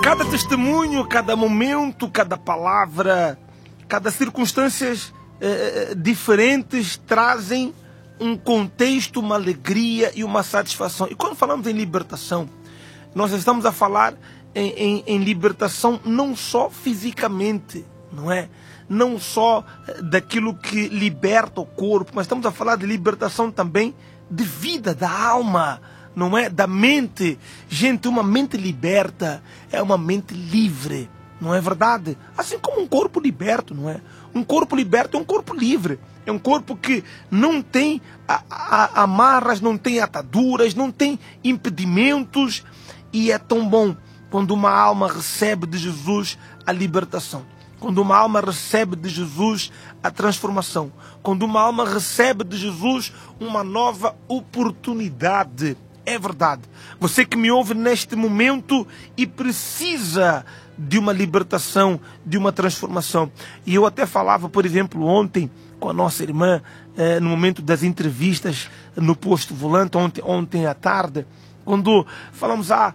Cada testemunho, cada momento, cada palavra, cada circunstâncias diferentes trazem um contexto, uma alegria e uma satisfação. E quando falamos em libertação, nós estamos a falar em libertação não só fisicamente, não é? Não só daquilo que liberta o corpo, mas estamos a falar de libertação também de vida, da alma, não é? Da mente. Gente, uma mente liberta é uma mente livre, não é verdade? Assim como um corpo liberto, não é? Um corpo liberto é um corpo livre. É um corpo que não tem amarras, não tem ataduras, não tem impedimentos. E é tão bom quando uma alma recebe de Jesus a libertação. Quando uma alma recebe de Jesus a transformação. Quando uma alma recebe de Jesus uma nova oportunidade. É verdade. Você que me ouve neste momento e precisa de uma libertação, de uma transformação. E eu até falava, por exemplo, ontem com a nossa irmã, no momento das entrevistas no Posto Volante, ontem à tarde, quando falamos a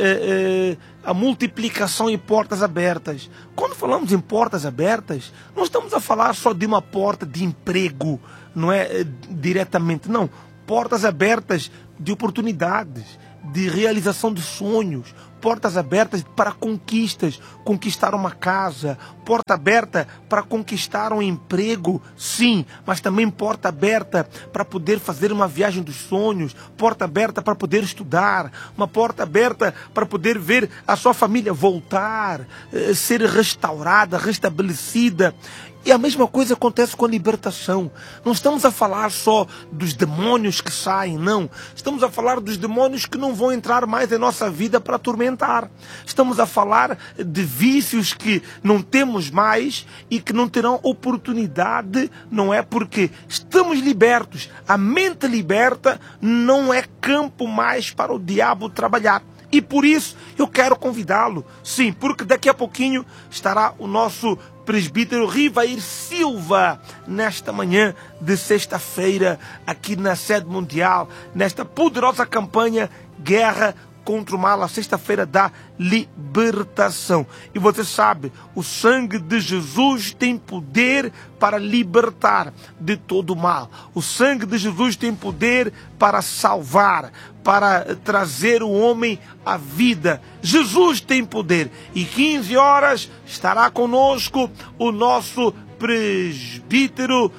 multiplicação e portas abertas. Quando falamos em portas abertas, não estamos a falar só de uma porta de emprego, não é diretamente, não. Portas abertas de oportunidades, de realização de sonhos, portas abertas para conquistas, conquistar uma casa, porta aberta para conquistar um emprego, sim, mas também porta aberta para poder fazer uma viagem dos sonhos, porta aberta para poder estudar, uma porta aberta para poder ver a sua família voltar, ser restaurada, restabelecida. E a mesma coisa acontece com a libertação. Não estamos a falar só dos demônios que saem, não. Estamos a falar dos demônios que não vão entrar mais em nossa vida para atormentar. Estamos a falar de vícios que não temos mais e que não terão oportunidade, não é? Porque estamos libertos. A mente liberta não é campo mais para o diabo trabalhar. E por isso eu quero convidá-lo, sim, porque daqui a pouquinho estará o nosso presbítero Rivair Silva, nesta manhã de sexta-feira, aqui na sede mundial, nesta poderosa campanha Guerra contra o Mal, a sexta-feira da libertação. E você sabe, o sangue de Jesus tem poder para libertar de todo o mal. O sangue de Jesus tem poder para salvar, para trazer o homem à vida. Jesus tem poder. E 15 horas estará conosco o nosso presbítero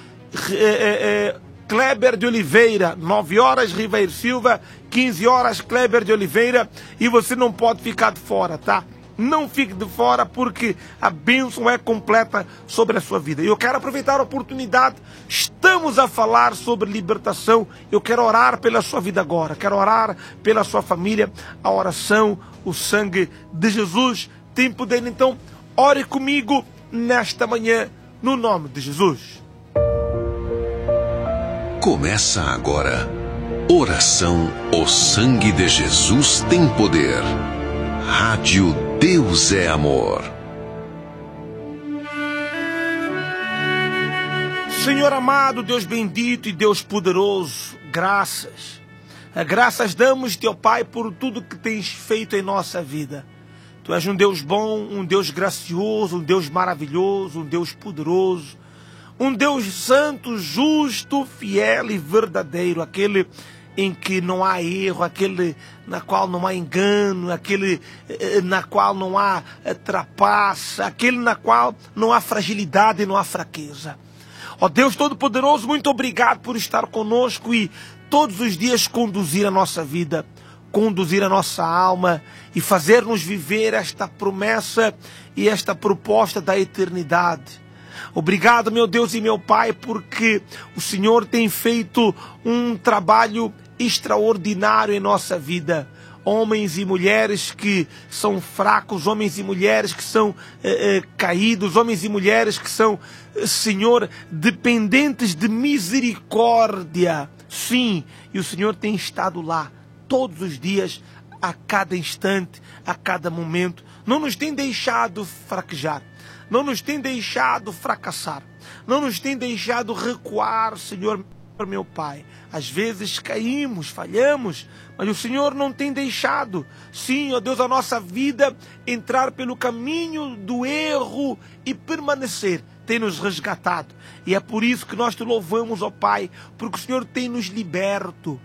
Kleber de Oliveira. 9 horas, Rivair Silva. 15 horas, Kleber de Oliveira. E você não pode ficar de fora, tá? Não fique de fora, porque a bênção é completa sobre a sua vida. E eu quero aproveitar a oportunidade. Estamos a falar sobre libertação. Eu quero orar pela sua vida agora. Quero orar pela sua família. A oração, o sangue de Jesus tem poder. Então, ore comigo nesta manhã, no nome de Jesus. Começa agora. Oração, o sangue de Jesus tem poder. Rádio Deus é Amor. Senhor amado, Deus bendito e Deus poderoso, graças. Graças damos, teu Pai, por tudo que tens feito em nossa vida. Tu és um Deus bom, um Deus gracioso, um Deus maravilhoso, um Deus poderoso. Um Deus santo, justo, fiel e verdadeiro, aquele em que não há erro, aquele na qual não há engano, aquele na qual não há trapaça, aquele na qual não há fragilidade e não há fraqueza. Ó Deus Todo-Poderoso, muito obrigado por estar conosco e todos os dias conduzir a nossa vida, conduzir a nossa alma e fazer-nos viver esta promessa e esta proposta da eternidade. Obrigado, meu Deus e meu Pai, porque o Senhor tem feito um trabalho extraordinário em nossa vida. Homens e mulheres que são fracos, homens e mulheres que são caídos, homens e mulheres que são, Senhor, dependentes de misericórdia. Sim, e o Senhor tem estado lá todos os dias, a cada instante, a cada momento. Não nos tem deixado fraquejar. Não nos tem deixado fracassar. Não nos tem deixado recuar, Senhor. meu Pai, às vezes caímos, falhamos, mas o Senhor não tem deixado, sim, ó Deus, a nossa vida entrar pelo caminho do erro e permanecer. Tem nos resgatado. E é por isso que nós te louvamos, ó Pai, porque o Senhor tem nos liberto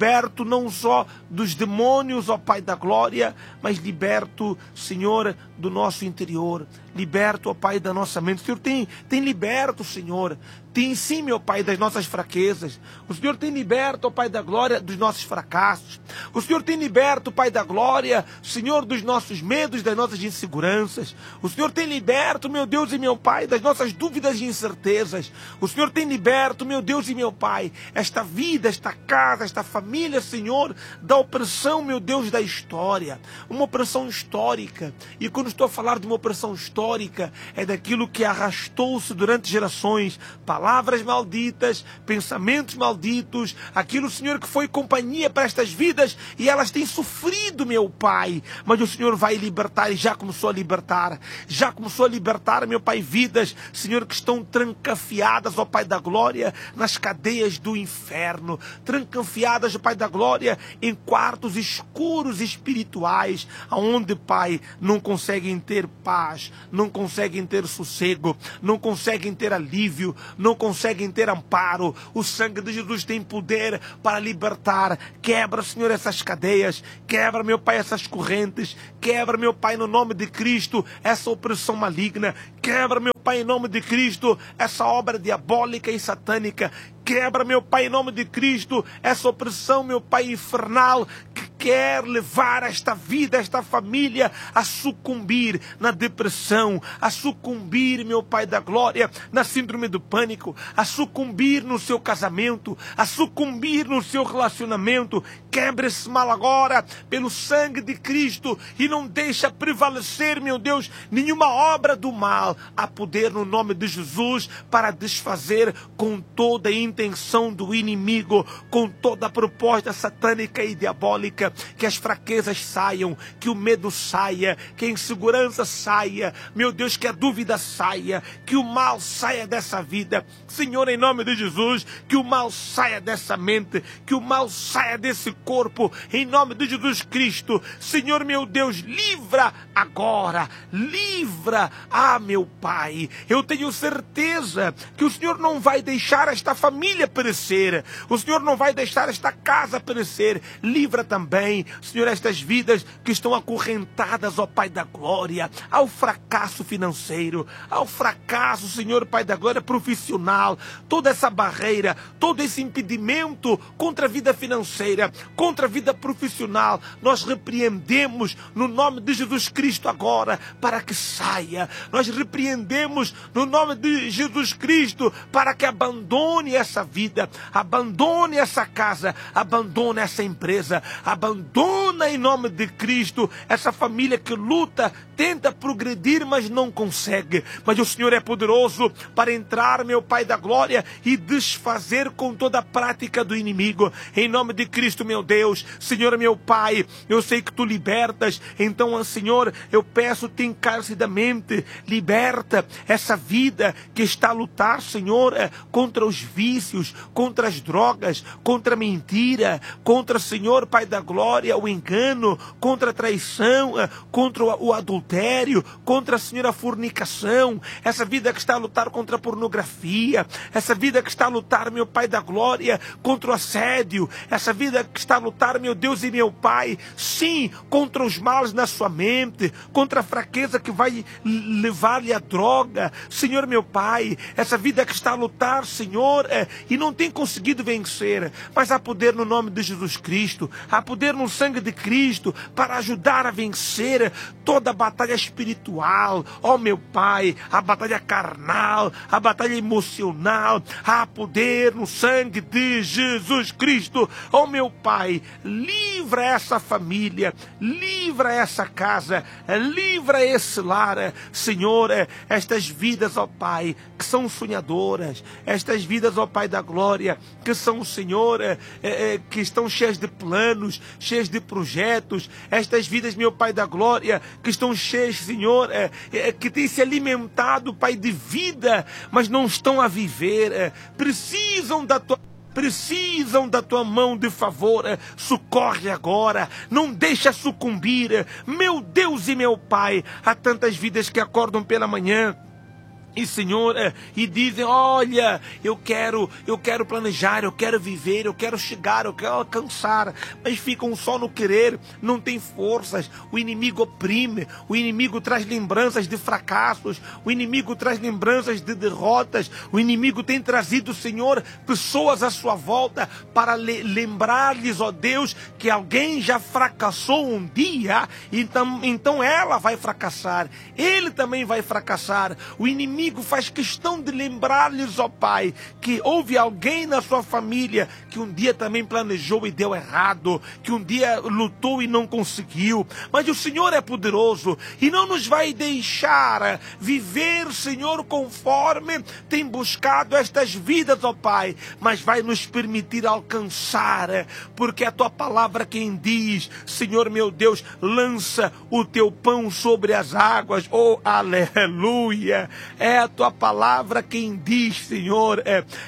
não só dos demônios, ó Pai da glória, mas liberto, Senhor, do nosso interior, liberto, ó Pai, da nossa mente. O Senhor tem liberto, Senhor, tem sim, meu Pai, das nossas fraquezas. O Senhor tem liberto, ó Pai da glória, dos nossos fracassos. O Senhor tem liberto, Pai da glória, Senhor, dos nossos medos, das nossas inseguranças. O Senhor tem liberto, meu Deus e meu Pai, das nossas dúvidas e incertezas. O Senhor tem liberto, meu Deus e meu Pai, esta vida, esta casa, esta família, Senhor, da opressão, meu Deus, da história. Uma opressão histórica. E quando estou a falar de uma opressão histórica, é daquilo que arrastou-se durante gerações. Palavras malditas, pensamentos malditos, aquilo, Senhor, que foi companhia para estas vidas e elas têm sofrido, meu Pai. Mas o Senhor vai libertar e já começou a libertar. Já começou a libertar, meu Pai, vidas, Senhor, que estão trancafiadas, ó Pai da glória, nas cadeias do inferno. Trancafiadas, ó Pai da glória, em quartos escuros espirituais, aonde, Pai, não conseguem ter paz, não conseguem ter sossego, não conseguem ter alívio, não conseguem ter amparo. O sangue de Jesus tem poder para libertar. Quebra, Senhor, essas cadeias. Quebra, meu Pai, essas correntes. Quebra, meu Pai, no nome de Cristo, essa opressão maligna. Quebra, meu Pai, em nome de Cristo, essa obra diabólica e satânica. Quebra, meu Pai, em nome de Cristo, essa opressão, meu Pai, infernal, que quer levar esta vida, esta família a sucumbir na depressão, a sucumbir, meu Pai da glória, na síndrome do pânico, a sucumbir no seu casamento, a sucumbir no seu relacionamento. Quebra esse mal agora, pelo sangue de Cristo, e não deixa prevalecer, meu Deus, nenhuma obra do mal. Há poder no nome de Jesus para desfazer com toda a intenção do inimigo, com toda a proposta satânica e diabólica. Que as fraquezas saiam, que o medo saia, que a insegurança saia, meu Deus, que a dúvida saia, que o mal saia dessa vida, Senhor, em nome de Jesus, que o mal saia dessa mente, que o mal saia desse corpo, em nome de Jesus Cristo. Senhor, meu Deus, livra agora, livra, meu Pai, eu tenho certeza que o Senhor não vai deixar esta família perecer, o Senhor não vai deixar esta casa perecer. Livra também, Senhor, estas vidas que estão acorrentadas, ó Pai da glória, ao fracasso financeiro, ao fracasso, Senhor, Pai da glória, profissional, toda essa barreira, todo esse impedimento contra a vida financeira, contra a vida profissional, nós repreendemos no nome de Jesus Cristo agora, para que saia. Nós repreendemos no nome de Jesus Cristo, para que abandone essa vida, abandone essa casa, abandone essa empresa, abandona em nome de Cristo essa família que luta, tenta progredir, mas não consegue. Mas o Senhor é poderoso para entrar, meu Pai da glória, e desfazer com toda a prática do inimigo. Em nome de Cristo, meu Deus, Senhor, meu Pai, eu sei que Tu libertas. Então, Senhor, eu peço-Te encarecidamente, liberta essa vida que está a lutar, Senhor, contra os vícios, contra as drogas, contra a mentira, contra, Senhor, Pai da glória, o engano, contra a traição, contra o adultério, contra, Senhor, a fornicação, essa vida que está a lutar contra a pornografia, essa vida que está a lutar, meu Pai da glória, contra o assédio, essa vida que está a lutar, meu Deus e meu Pai, sim, contra os males na sua mente, contra a fraqueza que vai levar-lhe a droga, Senhor, meu Pai, essa vida que está a lutar, Senhor, e não tem conseguido vencer, mas há poder no nome de Jesus Cristo, há poder no sangue de Cristo para ajudar a vencer toda a batalha espiritual, ó meu Pai, a batalha carnal, a batalha emocional. Há poder no sangue de Jesus Cristo, ó meu Pai, livra essa família, livra essa casa, livra esse lar, Senhor, estas vidas, ó Pai, que são sonhadoras, estas vidas, ó Pai da glória, que são, Senhor, que estão cheias de planos, cheias de projetos, estas vidas, meu Pai da glória, que estão cheias, Senhor, que têm se alimentado, Pai, de vida, mas não estão a viver, precisam da Tua precisam da tua mão de favor. Socorre agora, não deixa sucumbir. Meu Deus e meu Pai, há tantas vidas que acordam pela manhã e, Senhor, e dizem: olha, eu quero planejar, eu quero viver, eu quero chegar, eu quero alcançar, mas ficam só no querer, não tem forças. O inimigo oprime, o inimigo traz lembranças de fracassos, o inimigo traz lembranças de derrotas, o inimigo tem trazido, Senhor, pessoas à sua volta para lembrar-lhes, ó Deus, que alguém já fracassou um dia, então ela vai fracassar, ele também vai fracassar. O inimigo faz questão de lembrar-lhes, ó Pai, que houve alguém na sua família que um dia também planejou e deu errado, que um dia lutou e não conseguiu. Mas o Senhor é poderoso e não nos vai deixar viver, Senhor, conforme tem buscado estas vidas, ó Pai, mas vai nos permitir alcançar, porque a tua palavra quem diz, Senhor meu Deus, lança o teu pão sobre as águas, oh aleluia. É a tua palavra quem diz, Senhor,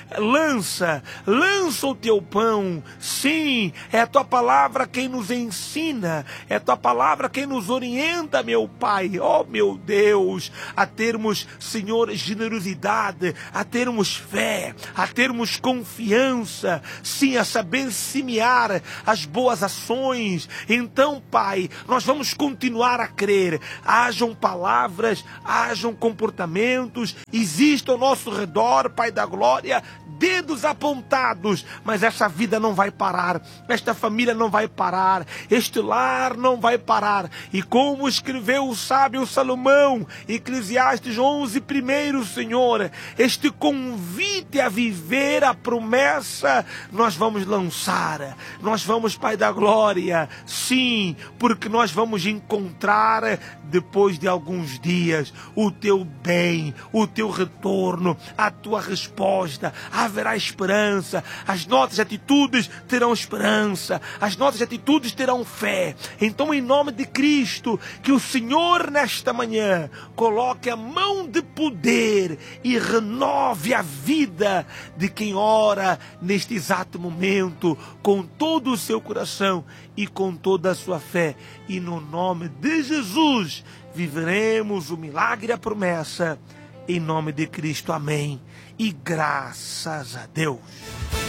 lança o teu pão. Sim, é a tua palavra quem nos ensina, é a tua palavra quem nos orienta, meu Pai, oh meu Deus, a termos, Senhor, generosidade, a termos fé, a termos confiança, sim, a saber semear as boas ações. Então, Pai, nós vamos continuar a crer. Hajam palavras, hajam comportamentos, existe ao nosso redor, Pai da glória, dedos apontados, mas essa vida não vai parar, esta família não vai parar, este lar não vai parar. E como escreveu o sábio Salomão, Eclesiastes 11:1, Senhor, este convite a viver a promessa, nós vamos lançar, nós vamos, Pai da glória, sim, porque nós vamos encontrar, depois de alguns dias, o teu bem, o teu retorno, a tua resposta. Haverá esperança, as nossas atitudes terão esperança, as nossas atitudes terão fé. Então, em nome de Cristo, que o Senhor nesta manhã coloque a mão de poder e renove a vida de quem ora neste exato momento, com todo o seu coração e com toda a sua fé. E no nome de Jesus viveremos o milagre e a promessa, em nome de Cristo, amém, e graças a Deus.